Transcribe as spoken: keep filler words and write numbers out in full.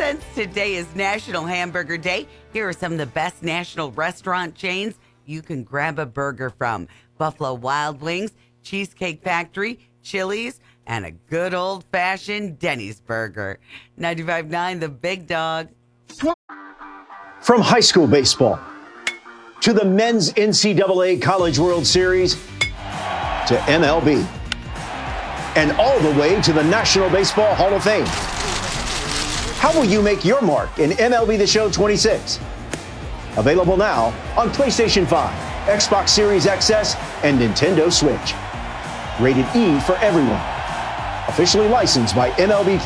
Since today is National Hamburger Day, here are some of the best national restaurant chains you can grab a burger from. Buffalo Wild Wings, Cheesecake Factory, Chili's, and a good old-fashioned Denny's burger. ninety-five point nine The Big Dog. From high school baseball to the men's N C double A College World Series to M L B and all the way to the National Baseball Hall of Fame. How will you make your mark in M L B The Show twenty-six? Available now on PlayStation five, Xbox Series X S, and Nintendo Switch. Rated E for everyone. Officially licensed by M L B